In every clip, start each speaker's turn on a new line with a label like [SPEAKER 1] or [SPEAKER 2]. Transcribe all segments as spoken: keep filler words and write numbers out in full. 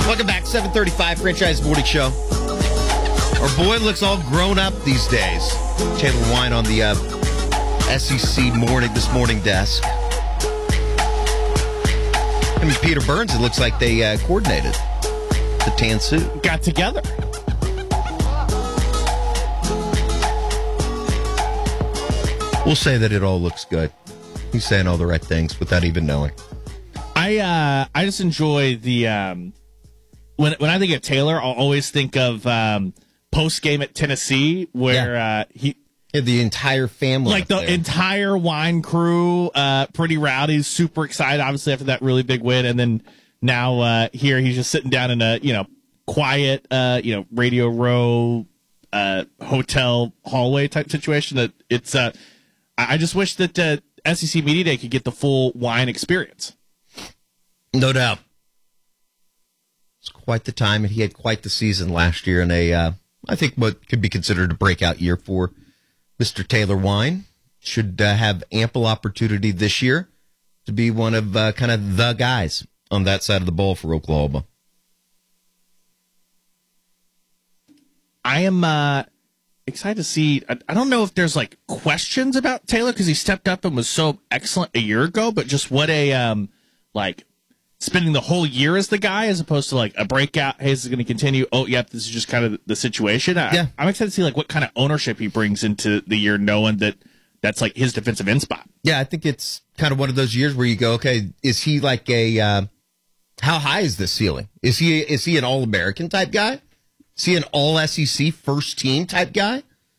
[SPEAKER 1] Welcome back, seven thirty-five Franchise Morning Show. Our boy looks all grown up these days. Taylor Wine on the uh, S E C morning, this morning desk. I mean, Peter Burns, it looks like they uh, coordinated the tan suit.
[SPEAKER 2] Got together.
[SPEAKER 1] We'll say that it all looks good. He's saying all the right things without even knowing.
[SPEAKER 2] I uh, I just enjoy the um, when when I think of Taylor, I'll always think of um, post game at Tennessee where
[SPEAKER 1] Yeah.
[SPEAKER 2] uh, he
[SPEAKER 1] Yeah, the entire family,
[SPEAKER 2] like the
[SPEAKER 1] there.
[SPEAKER 2] entire wine crew, uh, pretty rowdy, super excited, obviously after that really big win, and then now uh, here he's just sitting down in a you know quiet uh, you know Radio Row uh, hotel hallway type situation. That it's uh, I I just wish that uh, S E C Media Day could get the full wine experience.
[SPEAKER 1] No doubt. It's quite the time, and he had quite the season last year in a, uh, I think, what could be considered a breakout year for Mister Taylor Wine. Should uh, have ample opportunity this year to be one of uh, kind of the guys on that side of the ball for Oklahoma.
[SPEAKER 2] I am uh, excited to see. I, I don't know if there's like questions about Taylor because he stepped up and was so excellent a year ago, but just what a um, like. Spending the whole year as the guy as opposed to like a breakout. Hey, this is going to continue. Oh, yep, this is just kind of the situation. I,
[SPEAKER 1] Yeah.
[SPEAKER 2] I'm excited to see like what kind of ownership he brings into the year, knowing that that's like his defensive end spot.
[SPEAKER 1] Yeah, I think it's kind of one of those years where you go, okay, is he like a, uh, how high is this ceiling? Is he is he an All-American type guy? Is he an All-S E C first team type guy?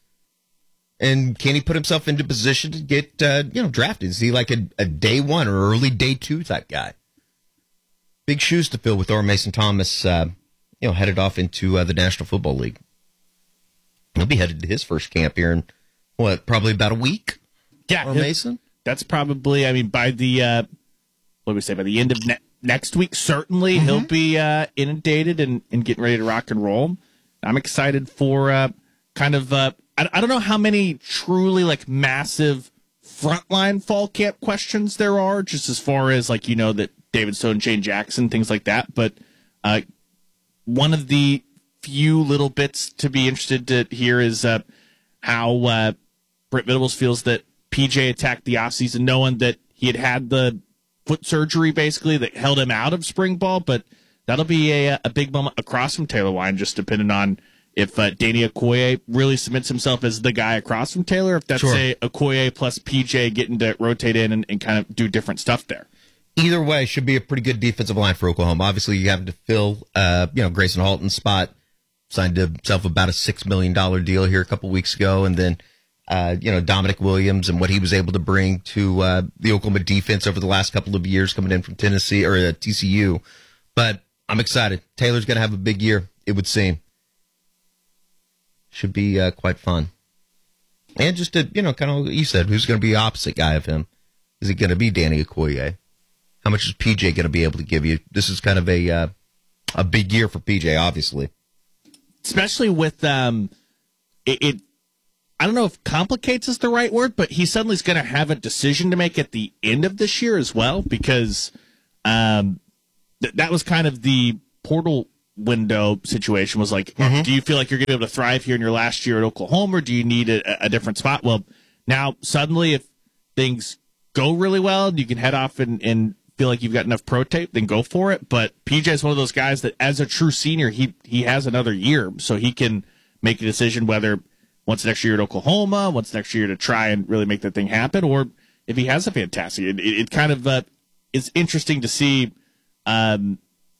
[SPEAKER 1] And can he put himself into position to get, uh, you know, drafted? Is he like a, a day one or early day two type guy? Big shoes to fill with Orr Mason Thomas, uh, you know, headed off into uh, the National Football League. He'll be headed to his first camp here in, what, probably about a week?
[SPEAKER 2] Yeah,
[SPEAKER 1] Orr Mason?
[SPEAKER 2] That's probably, I mean, by the, uh, what do we say, by the end of ne- next week, certainly
[SPEAKER 1] Mm-hmm.
[SPEAKER 2] he'll be uh, inundated and, and getting ready to rock and roll. I'm excited for uh, kind of, uh, I, I don't know how many truly like massive frontline fall camp questions there are, just as far as like, you know, that David Stone, Shane Jackson, things like that. But uh, one of the few little bits to be interested to hear is uh, how uh, Brent Venables feels that P J attacked the offseason knowing that he had had the foot surgery basically that held him out of spring ball. But that'll be a, a big moment across from Taylor Wine, just depending on if uh, Danny Okoye really submits himself as the guy across from Taylor, if that's
[SPEAKER 1] Sure.
[SPEAKER 2] a Okoye plus P J getting to rotate in and, and kind of do different stuff there.
[SPEAKER 1] Either way, should be a pretty good defensive line for Oklahoma. Obviously, you have to fill, uh, you know, Grayson Halton's spot. Signed himself about a six million dollars deal here a couple weeks ago. And then, uh, you know, Dominic Williams and what he was able to bring to uh, the Oklahoma defense over the last couple of years coming in from Tennessee or uh, T C U. But I'm excited. Taylor's going to have a big year, it would seem. Should be uh, quite fun. And just to, you know, kind of, you said, who's going to be the opposite guy of him? Is it going to be Danny Okoye? How much is P J going to be able to give you? This is kind of a uh, a big year for P J, obviously.
[SPEAKER 2] Especially with um, it, it. I don't know if complicates is the right word, but he suddenly is going to have a decision to make at the end of this year as well, because um, th- that was kind of the portal window situation. Was like,
[SPEAKER 1] Mm-hmm.
[SPEAKER 2] do you feel like you're going to be able to thrive here in your last year at Oklahoma, or do you need a, a different spot? Well, now suddenly, if things go really well, and you can head off and, and feel like you've got enough pro tape, then go for it. But P J is one of those guys that, as a true senior, he he has another year, so he can make a decision whether wants next year at Oklahoma, wants next year to try and really make that thing happen, or if he has a fantastic. It, it, it kind of uh, is interesting to see. Um,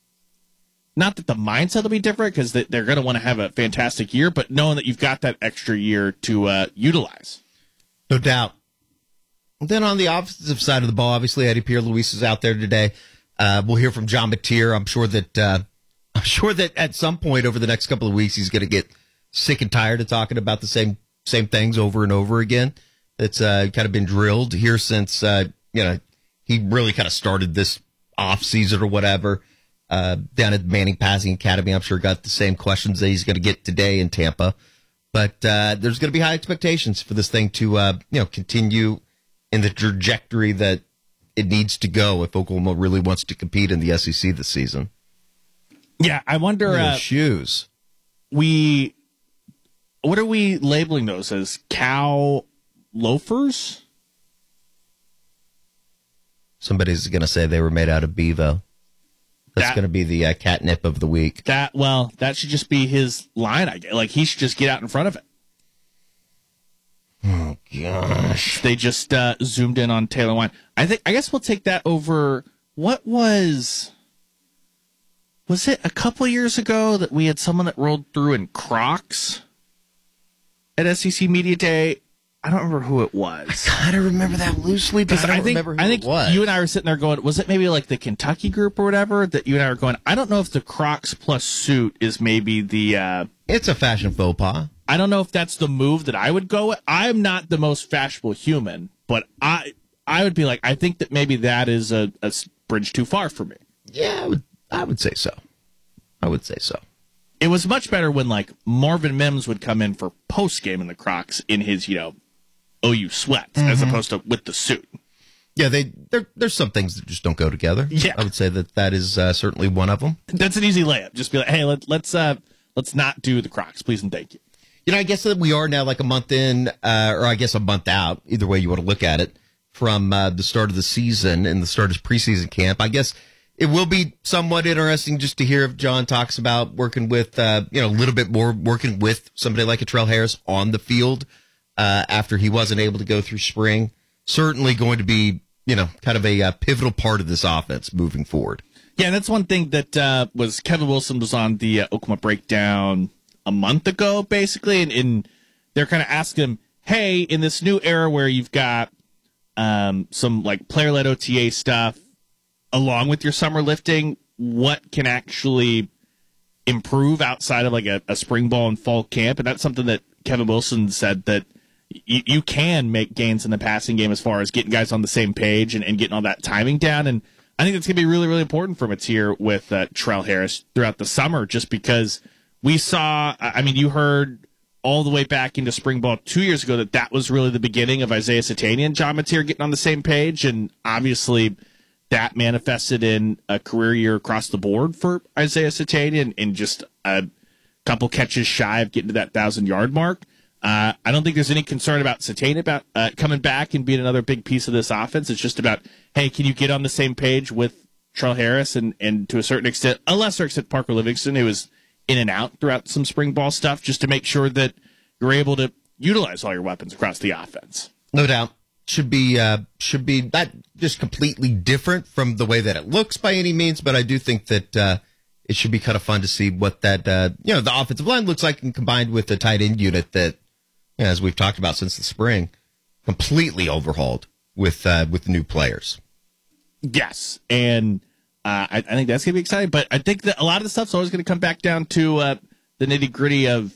[SPEAKER 2] not that the mindset will be different because they, they're going to want to have a fantastic year, but knowing that you've got that extra year to uh, utilize.
[SPEAKER 1] No doubt. Then on the offensive side of the ball, obviously Eddie Pierre-Louis is out there today. Uh, we'll hear from John Mateer. I'm sure that uh, I'm sure that at some point over the next couple of weeks he's going to get sick and tired of talking about the same same things over and over again. It's uh, kind of been drilled here since uh, you know he really kind of started this off season or whatever uh, down at Manning Passing Academy. I'm sure got the same questions that he's going to get today in Tampa. But uh, there's going to be high expectations for this thing to uh, you know continue in the trajectory that it needs to go if Oklahoma really wants to compete in the S E C this season.
[SPEAKER 2] Yeah, I wonder.
[SPEAKER 1] Look at
[SPEAKER 2] Uh,
[SPEAKER 1] those shoes.
[SPEAKER 2] we, what are we labeling those as? Cow loafers?
[SPEAKER 1] Somebody's going to say they were made out of Bevo. That's
[SPEAKER 2] That-
[SPEAKER 1] going to be the uh, catnip of the week.
[SPEAKER 2] That well, that should just be his line. I guess. Like he should just get out in front of it.
[SPEAKER 1] Oh gosh.
[SPEAKER 2] They just uh, zoomed in on Taylor Wine. I think. I guess we'll take that over. What was? Was it a couple years ago that we had someone that rolled through in Crocs at S E C Media Day? I don't remember who it was.
[SPEAKER 1] Kind of remember that loosely, but I don't
[SPEAKER 2] I think,
[SPEAKER 1] remember who
[SPEAKER 2] I think
[SPEAKER 1] it was.
[SPEAKER 2] you and I were sitting there going, was it maybe like the Kentucky group or whatever that you and I were going, I don't know if the Crocs plus suit is maybe the, uh,
[SPEAKER 1] It's a fashion faux pas.
[SPEAKER 2] I don't know if that's the move that I would go with. I'm not the most fashionable human, but I, I would be like, I think that maybe that is a, a bridge too far for me.
[SPEAKER 1] Yeah, I would, I would say so. I would say so.
[SPEAKER 2] It was much better when like Marvin Mims would come in for post game in the Crocs in his, you know, O U sweats mm-hmm. as opposed to with the suit.
[SPEAKER 1] Yeah, they there, there's some things that just don't go together.
[SPEAKER 2] Yeah.
[SPEAKER 1] I would say that that is uh, certainly one of them.
[SPEAKER 2] That's an easy layup. Just be like, hey, let, let's uh, let's not do the Crocs, please and thank you.
[SPEAKER 1] You know, I guess that we are now like a month in, uh, or I guess a month out, either way you want to look at it, from uh, the start of the season and the start of preseason camp. I guess it will be somewhat interesting just to hear if John talks about working with, uh, you know, a little bit more working with somebody like a Trell Harris on the field uh, after he wasn't able to go through spring. Certainly going to be, you know, kind of a uh, pivotal part of this offense moving forward.
[SPEAKER 2] Yeah, and that's one thing that uh, was Kevin Wilson was on the uh, Oklahoma Breakdown a month ago, basically, and, and they're kind of asking him, hey, in this new era where you've got um, some like player-led O T A stuff along with your summer lifting, what can actually improve outside of like a, a spring ball and fall camp? And that's something that Kevin Wilson said that you, you can make gains in the passing game as far as getting guys on the same page and, and getting all that timing down. And I think that's going to be really, really important for Mateer with uh, Trell Harris throughout the summer, just because we saw, I mean, you heard all the way back into spring ball two years ago that that was really the beginning of Isaiah Satania and John Mateer getting on the same page. And obviously that manifested in a career year across the board for Isaiah Satania and, and just a couple catches shy of getting to that thousand yard mark. Uh, I don't think there's any concern about Satania about uh, coming back and being another big piece of this offense. It's just about, hey, can you get on the same page with Trell Harris and, and to a certain extent, a lesser extent, Parker Livingston, who was in and out throughout some spring ball stuff, just to make sure that you're able to utilize all your weapons across the offense.
[SPEAKER 1] No doubt. Should be, uh, should be not just completely different from the way that it looks by any means, but I do think that, uh, it should be kind of fun to see what that, uh, you know, the offensive line looks like, and combined with the tight end unit that, you know, as we've talked about since the spring, completely overhauled with, uh, with new players.
[SPEAKER 2] Yes. And, uh, I, I think that's going to be exciting, but I think that a lot of the stuff's always going to come back down to, uh, the nitty gritty of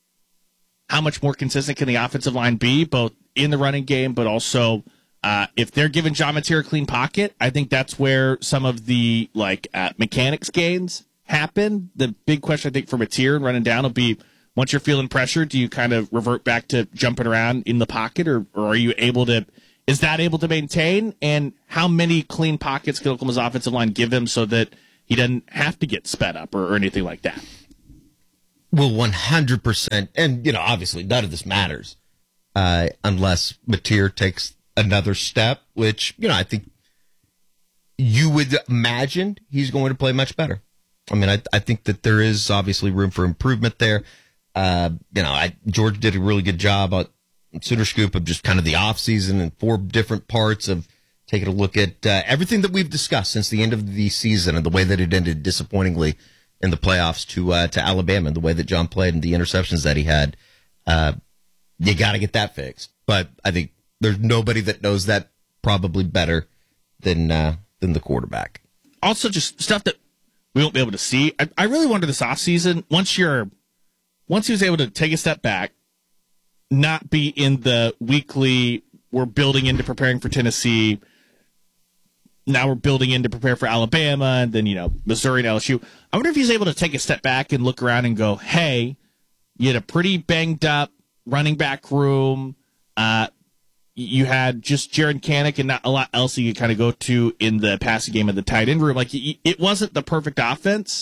[SPEAKER 2] how much more consistent can the offensive line be, both in the running game, but also, uh, if they're giving John Mateer a clean pocket, I think that's where some of the, like, uh, mechanics gains happen. The big question, I think, for Mateer and running down will be, once you're feeling pressure, do you kind of revert back to jumping around in the pocket, or, or are you able to, is that able to maintain? And how many clean pockets can Oklahoma's offensive line give him so that he doesn't have to get sped up or, or anything like that?
[SPEAKER 1] Well, one hundred percent. And, you know, obviously none of this matters uh, unless Mateer takes another step, which, you know, I think you would imagine he's going to play much better. I mean, I, I think that there is obviously room for improvement there. Uh, you know, I, George did a really good job on Sooner Scoop of just kind of the offseason and four different parts of taking a look at uh, everything that we've discussed since the end of the season and the way that it ended disappointingly in the playoffs to uh, to Alabama, and the way that John played and the interceptions that he had. Uh, you got to get that fixed. But I think there's nobody that knows that probably better than uh, than the quarterback.
[SPEAKER 2] Also, just stuff that we won't be able to see. I, I really wonder this offseason, once you're once he was able to take a step back, not be in the weekly, we're building into preparing for Tennessee, now we're building in to prepare for Alabama, and then, you know, Missouri and L S U. I wonder if he's able to take a step back and look around and go, hey, you had a pretty banged up running back room. Uh, you had just Jared Kanik and not a lot else you could kind of go to in the passing game of the tight end room. Like, it wasn't the perfect offense.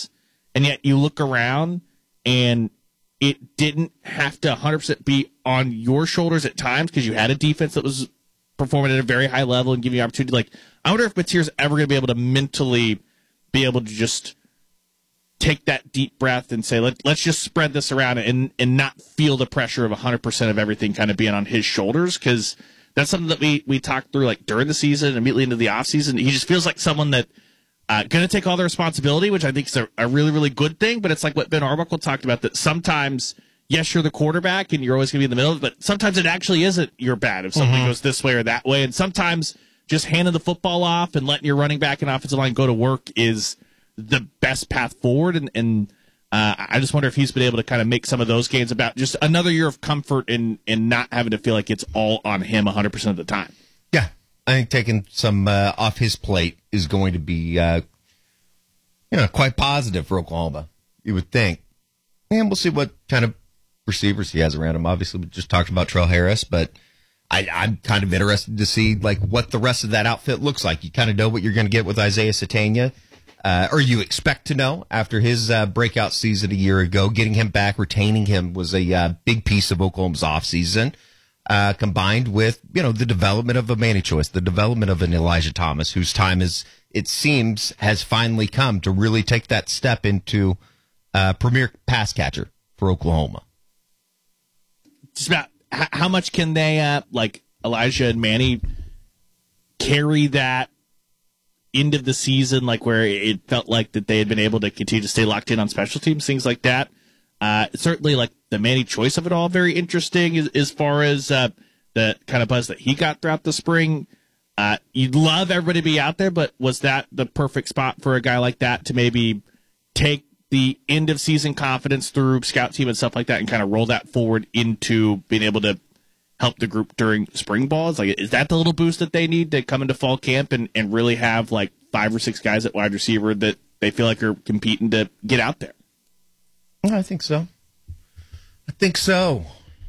[SPEAKER 2] and yet you look around and it didn't have to one hundred percent be on your shoulders at times because you had a defense that was performing at a very high level and giving you opportunity. Like, I wonder if Mateer's ever going to be able to mentally be able to just take that deep breath and say, Let, let's just spread this around and, and not feel the pressure of one hundred percent of everything kind of being on his shoulders, because that's something that we, we talked through like during the season, immediately into the offseason. He just feels like someone that uh, going to take all the responsibility, which I think is a, a really, really good thing. But it's like what Ben Arbuckle talked about, that sometimes, yes, you're the quarterback and you're always going to be in the middle, but sometimes it actually isn't your bad if something mm-hmm. goes this way or that way. And sometimes just handing the football off and letting your running back and offensive line go to work is the best path forward. And, and uh, I just wonder if he's been able to kind of make some of those gains about just another year of comfort and, and not having to feel like it's all on him one hundred percent of the time.
[SPEAKER 1] Yeah, I think taking some uh, off his plate is going to be uh, you know, quite positive for Oklahoma, you would think. And we'll see what kind of receivers he has around him. Obviously, we just talked about Trell Harris, but I, I'm kind of interested to see like what the rest of that outfit looks like. You kind of know what you're going to get with Isaiah Sategna. Uh, or you expect to know after his uh, breakout season a year ago. Getting him back, retaining him was a uh, big piece of Oklahoma's offseason, uh, combined with, you know, the development of a Manny Choice, the development of an Elijah Thomas, whose time is, it seems, has finally come to really take that step into uh, premier pass catcher for Oklahoma.
[SPEAKER 2] Just about h- how much can they, uh, like Elijah and Manny, carry that end of the season, like where it felt like that they had been able to continue to stay locked in on special teams, things like that. Uh, certainly, like the Manny Choice of it all, very interesting as, as far as uh, the kind of buzz that he got throughout the spring. Uh, you'd love everybody to be out there, but was that the perfect spot for a guy like that to maybe take the end of season confidence through scout team and stuff like that and kind of roll that forward into being able to help the group during spring ball? It's like, is that the little boost that they need to come into fall camp and, and really have like five or six guys at wide receiver that they feel like are competing to get out there?
[SPEAKER 1] I think so. I think so.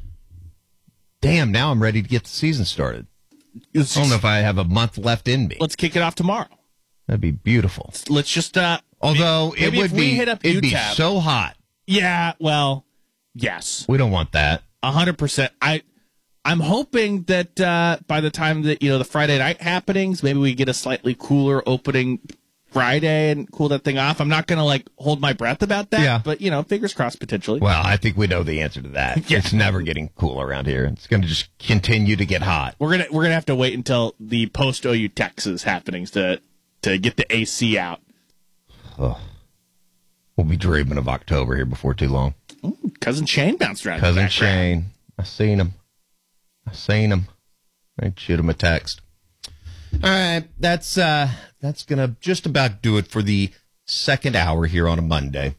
[SPEAKER 1] Damn, now I'm ready to get the season started. I don't know if I have a month left in me.
[SPEAKER 2] Let's kick it off tomorrow.
[SPEAKER 1] That'd be beautiful.
[SPEAKER 2] Let's just, uh,
[SPEAKER 1] although
[SPEAKER 2] maybe, maybe
[SPEAKER 1] it would be,
[SPEAKER 2] hit up
[SPEAKER 1] it'd
[SPEAKER 2] U T A B.
[SPEAKER 1] be so hot.
[SPEAKER 2] Yeah, well, yes.
[SPEAKER 1] We don't want that.
[SPEAKER 2] A hundred percent. I, I'm hoping that uh, by the time that, you know, the Friday night happenings, maybe we get a slightly cooler opening Friday and cool that thing off. I'm not going to, like, hold my breath about that,
[SPEAKER 1] yeah.
[SPEAKER 2] but, you know, fingers crossed potentially.
[SPEAKER 1] Well, I think we know the answer to that. Yeah. It's never getting cool around here. It's going to just continue to get hot.
[SPEAKER 2] We're going to we're gonna have to wait until the post-O U Texas happenings to, to get the A C out.
[SPEAKER 1] Oh. We'll be dreaming of October here before too long.
[SPEAKER 2] Ooh, Cousin Shane bounced around.
[SPEAKER 1] Cousin Shane. I seen him. I seen him. I'd shoot him a text. All right, that's uh, that's gonna just about do it for the second hour here on a Monday.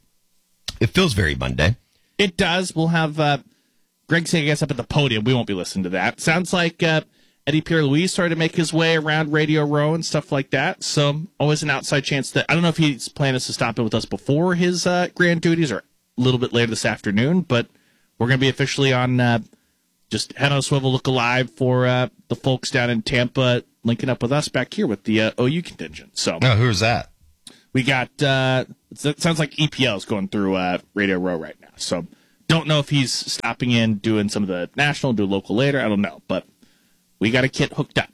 [SPEAKER 1] It feels very Monday.
[SPEAKER 2] It does. We'll have uh, Greg saying, I guess, up at the podium. We won't be listening to that. Sounds like uh, Eddie Pierre-Louis started to make his way around Radio Row and stuff like that. So always an outside chance that I don't know if he's planning to stop in with us before his uh, grand duties or a little bit later this afternoon, but we're going to be officially on. Uh, Just head on a swivel, look alive for uh, the folks down in Tampa linking up with us back here with the uh, O U contingent. So,
[SPEAKER 1] oh, who's that?
[SPEAKER 2] We got, uh, it sounds like E P L is going through uh, Radio Row right now. So, don't know if he's stopping in, doing some of the national, do local later. I don't know. But we got a kit hooked up.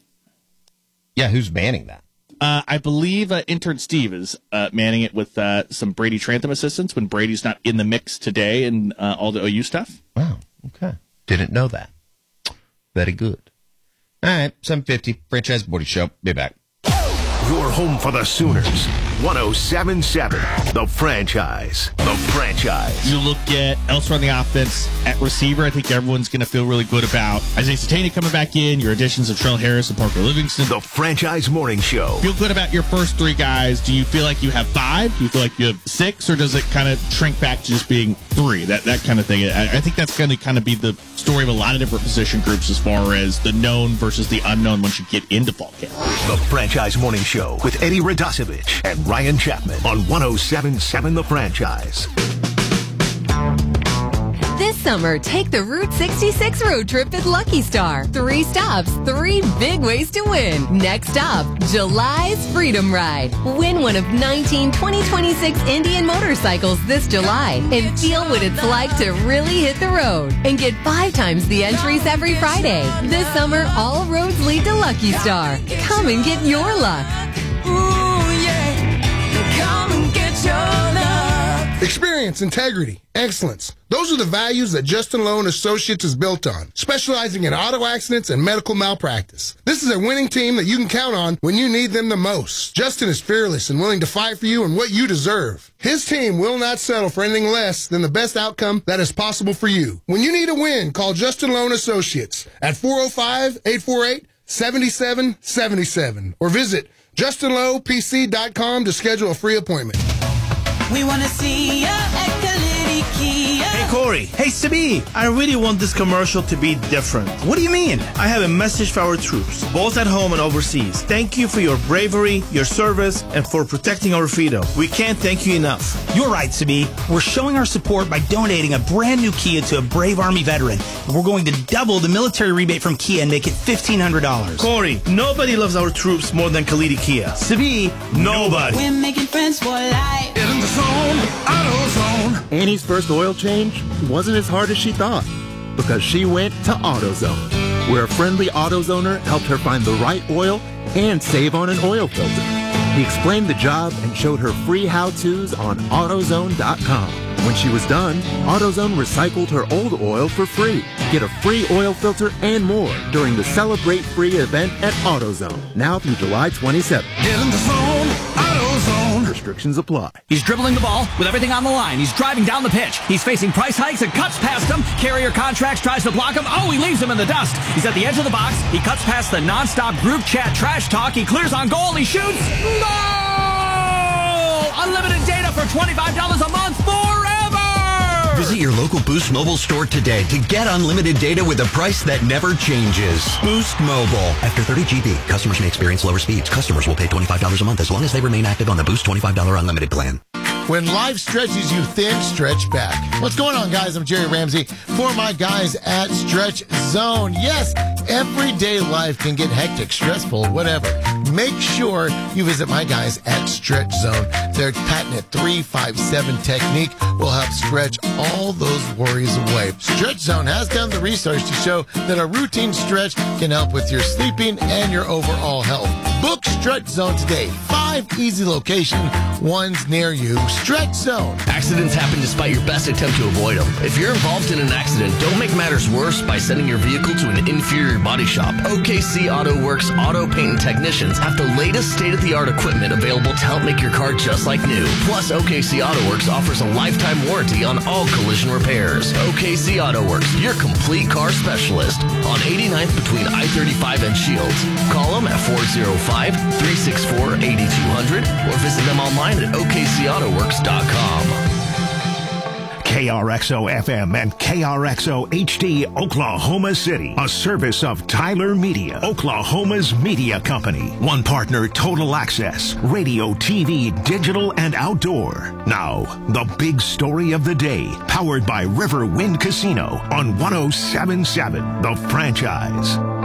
[SPEAKER 1] Yeah, who's manning that?
[SPEAKER 2] Uh, I believe uh, intern Steve is uh, manning it with uh, some Brady Trantham assistants when Brady's not in the mix today and uh, all the O U stuff.
[SPEAKER 1] Wow, okay. Didn't know that. Very good. All right, seven fifty, Franchise Morning Show. Be back.
[SPEAKER 3] You're home for the Sooners. one oh seven point seven, The Franchise. The Franchise.
[SPEAKER 2] You look at elsewhere on the offense, at receiver, I think everyone's going to feel really good about Isaiah Sategna coming back in, your additions of Trell Harris and Parker Livingston.
[SPEAKER 3] The Franchise Morning Show.
[SPEAKER 2] Feel good about your first three guys. Do you feel like you have five? Do you feel like you have six? Or does it kind of shrink back to just being three? That that kind of thing. I, I think that's going to kind of be the story of a lot of different position groups as far as the known versus the unknown once you get into fall camp.
[SPEAKER 3] The Franchise Morning Show with Eddie Radosevich and Ryan Chapman on one oh seven point seven The Franchise.
[SPEAKER 4] This summer, take the Route sixty-six road trip at Lucky Star. Three stops, three big ways to win. Next stop, July's Freedom Ride. Win one of nineteen twenty twenty-six Indian motorcycles this July and feel what it's like to really hit the road and get five times the entries every Friday. This summer, all roads lead to Lucky Star. Come and get your luck.
[SPEAKER 5] Ooh, yeah. Come and get your luck.
[SPEAKER 6] Experience, integrity, excellence. Those are the values that Justin Lowe and Associates is built on, specializing in auto accidents and medical malpractice. This is a winning team that you can count on when you need them the most. Justin is fearless and willing to fight for you and what you deserve. His team will not settle for anything less than the best outcome that is possible for you. When you need a win, call Justin Lowe and Associates at four oh five, eight four eight, seven seven seven seven or visit justin lowe p c dot com to schedule a free appointment.
[SPEAKER 5] We want to see ya at Kalidi Kia.
[SPEAKER 7] Hey, Corey. Hey, Sabi. I really want this commercial to be different. What do you mean? I have a message for our troops, both at home and overseas. Thank you for your bravery, your service, and for protecting our freedom. We can't thank you enough.
[SPEAKER 8] You're right, Sabi. We're showing our support by donating a brand new Kia to a brave Army veteran. We're going to double the military rebate from Kia and make it fifteen hundred dollars.
[SPEAKER 7] Corey, nobody loves our troops more than Kalidi Kia.
[SPEAKER 8] Sabi,
[SPEAKER 7] nobody.
[SPEAKER 5] We're making friends for life.
[SPEAKER 3] In the zone, AutoZone.
[SPEAKER 9] Annie's first oil change wasn't as hard as she thought because she went to AutoZone, where a friendly AutoZoner helped her find the right oil and save on an oil filter. He explained the job and showed her free how-tos on AutoZone dot com. When she was done, AutoZone recycled her old oil for free. Get a free oil filter and more during the Celebrate Free event at AutoZone, now through July twenty-seventh.
[SPEAKER 3] Get in the zone, AutoZone.
[SPEAKER 9] Restrictions apply.
[SPEAKER 10] He's dribbling the ball with everything on the line. He's driving down the pitch. He's facing price hikes and cuts past him. Carrier Contracts tries to block him. Oh, he leaves him in the dust. He's at the edge of the box. He cuts past the nonstop group chat trash talk. He clears on goal. He shoots. Goal! Unlimited data for twenty-five dollars a month forever!
[SPEAKER 11] Visit your local Boost Mobile store today to get unlimited data with a price that never changes. Boost Mobile. After thirty gigabytes, customers may experience lower speeds. Customers will pay twenty-five dollars a month as long as they remain active on the Boost twenty-five dollars unlimited plan.
[SPEAKER 12] When life stretches you thin, stretch back. What's going on, guys? I'm Jerry Ramsey for my guys at Stretch Zone. Yes, everyday life can get hectic, stressful, whatever. Make sure you visit my guys at Stretch Zone. Their patented three five seven technique will help stretch all those worries away. Stretch Zone has done the research to show that a routine stretch can help with your sleeping and your overall health. Book Stretch Zone today. Five easy location, ones near you. Stretch Zone.
[SPEAKER 13] Accidents happen despite your best attempt to avoid them. If you're involved in an accident, don't make matters worse by sending your vehicle to an inferior body shop. O K C Auto Works Auto Paint and Technicians have the latest state-of-the-art equipment available to help make your car just like new. Plus, O K C Auto Works offers a lifetime warranty on all collision repairs. O K C Auto Works, your complete car specialist on eighty-ninth between I thirty-five and Shields. Call them at four oh five, three six four, eight two hundred or visit them online at O K C auto works dot com.
[SPEAKER 3] K R X O F M and K R X O H D Oklahoma City, a service of Tyler Media, Oklahoma's media company. One partner, Total Access, radio, T V, digital, and outdoor. Now, the big story of the day, powered by River Wind Casino on one oh seven point seven The Franchise.